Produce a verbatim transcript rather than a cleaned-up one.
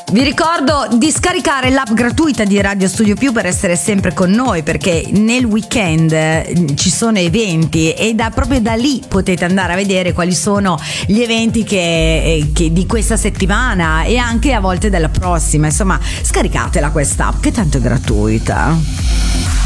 Vi ricordo di scaricare l'app gratuita di Radio Studio Più per essere sempre con noi, perché nel weekend eh, ci sono eventi e da, proprio da lì potete andare a vedere quali sono gli eventi che, eh, che di questa settimana e anche a volte della prossima. Insomma, scaricatela questa app che tanto è gratuita.